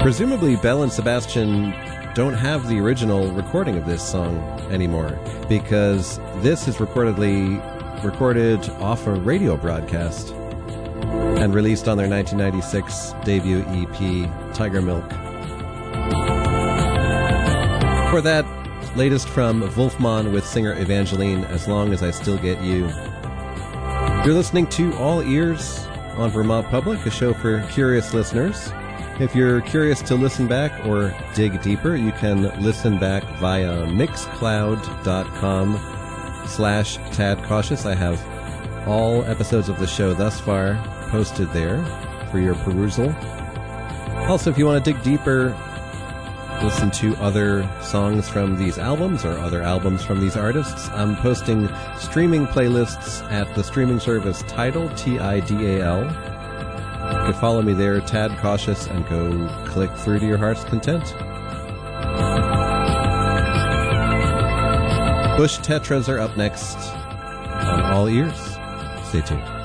Presumably, Belle and Sebastian don't have the original recording of this song anymore, because this is reportedly recorded off a radio broadcast and released on their 1996 debut EP, Tiger Milk. For that, latest from Wolfman with singer Evangeline, As Long as I Still Get You. You're listening to All Ears on Vermont Public, a show for curious listeners. If you're curious to listen back or dig deeper, you can listen back via mixcloud.com/tadcautious. I have all episodes of the show thus far posted there for your perusal. Also, if you want to dig deeper, listen to other songs from these albums or other albums from these artists, I'm posting streaming playlists at the streaming service Tidal, Tidal. You can follow me there, Tad Cautious, and go click through to your heart's content. Bush Tetras are up next on All Ears. Stay tuned.